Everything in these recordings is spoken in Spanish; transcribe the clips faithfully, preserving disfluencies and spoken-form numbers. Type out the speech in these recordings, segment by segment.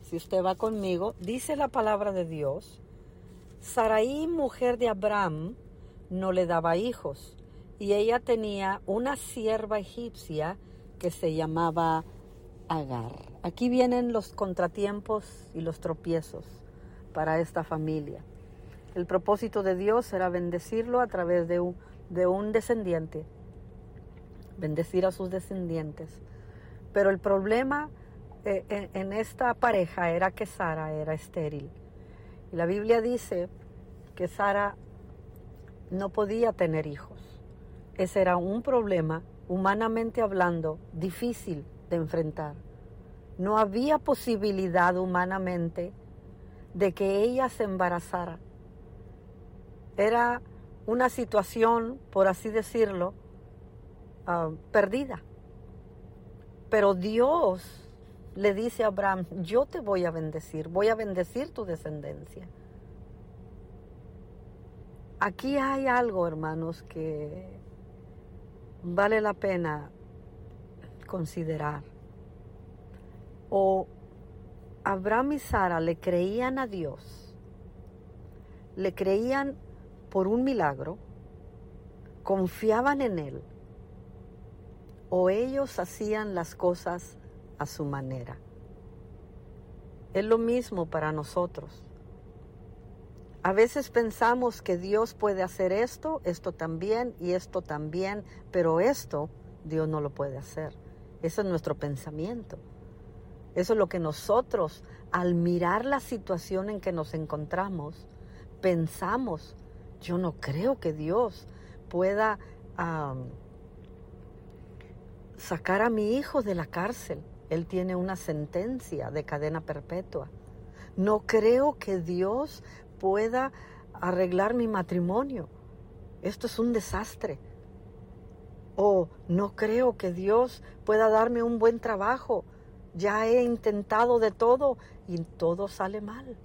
si usted va conmigo, dice la palabra de Dios, Sarai, mujer de Abraham, no le daba hijos, y ella tenía una sierva egipcia que se llamaba Agar. Aquí vienen los contratiempos y los tropiezos para esta familia. El propósito de Dios era bendecirlo a través de un, de un descendiente, bendecir a sus descendientes. Pero el problema eh, en, en esta pareja era que Sara era estéril. Y la Biblia dice que Sara no podía tener hijos. Ese era un problema, humanamente hablando, difícil de enfrentar. No había posibilidad humanamente de que ella se embarazara. Era una situación, por así decirlo, uh, perdida. Pero Dios le dice a Abraham, yo te voy a bendecir, voy a bendecir tu descendencia. Aquí hay algo, hermanos, que vale la pena considerar. O Abraham y Sara le creían a Dios, le creían por un milagro, confiaban en Él, o ellos hacían las cosas a su manera. Es lo mismo para nosotros. A veces pensamos que Dios puede hacer esto, esto también y esto también, pero esto Dios no lo puede hacer. Eso es nuestro pensamiento. Eso es lo que nosotros, al mirar la situación en que nos encontramos, pensamos, yo no creo que Dios pueda um, sacar a mi hijo de la cárcel. Él tiene una sentencia de cadena perpetua. No creo que Dios pueda arreglar mi matrimonio. Esto es un desastre. O no creo que Dios pueda darme un buen trabajo. Ya he intentado de todo y todo sale mal.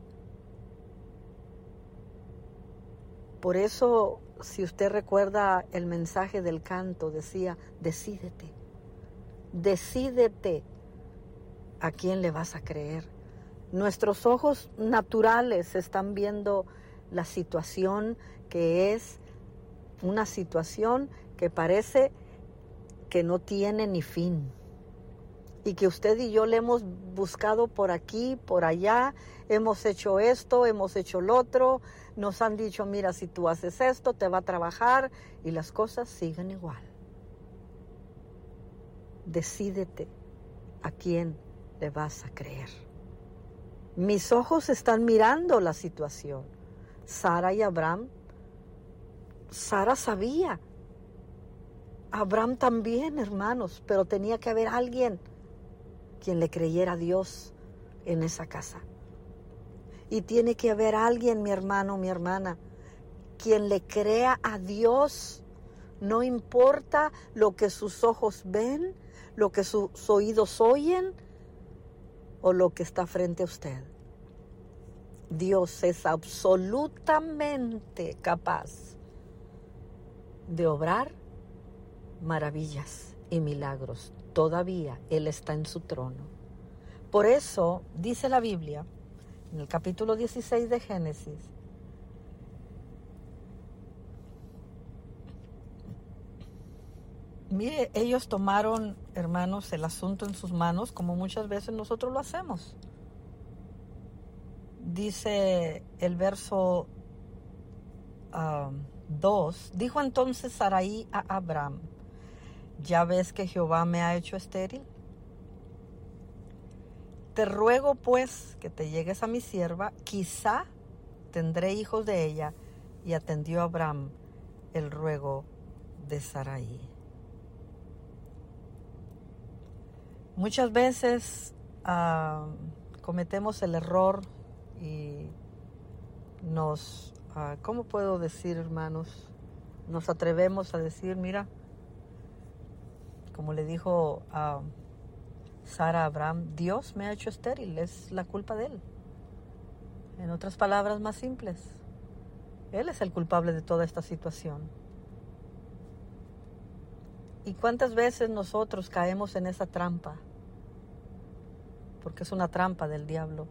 Por eso, si usted recuerda el mensaje del canto, decía, decídete, decídete a quién le vas a creer. Nuestros ojos naturales están viendo la situación que es una situación que parece que no tiene ni fin. Y que usted y yo le hemos buscado por aquí, por allá, hemos hecho esto, hemos hecho lo otro, nos han dicho, mira, si tú haces esto, te va a trabajar, y las cosas siguen igual. Decídete a quién le vas a creer. Mis ojos están mirando la situación. Sara y Abraham, Sara sabía, Abraham también, hermanos, pero tenía que haber alguien quien le creyera a Dios en esa casa. Y tiene que haber alguien, mi hermano, mi hermana, quien le crea a Dios, no importa lo que sus ojos ven, lo que sus oídos oyen o lo que está frente a usted. Dios es absolutamente capaz de obrar maravillas y milagros. Todavía Él está en su trono. Por eso dice la Biblia, en el capítulo dieciséis de Génesis, mire, ellos tomaron, hermanos, el asunto en sus manos, como muchas veces nosotros lo hacemos. Dice el verso dos, dijo entonces Sarai a Abraham, ¿ya ves que Jehová me ha hecho estéril? Te ruego pues que te llegues a mi sierva, quizá tendré hijos de ella. Y atendió Abraham el ruego de Sarai. Muchas veces uh, cometemos el error y nos, uh, ¿cómo puedo decir, hermanos? Nos atrevemos a decir, mira, como le dijo a uh, Sara a Abraham, Dios me ha hecho estéril, es la culpa de él. En otras palabras más simples, Él es el culpable de toda esta situación. ¿Y cuántas veces nosotros caemos en esa trampa? Porque es una trampa del diablo.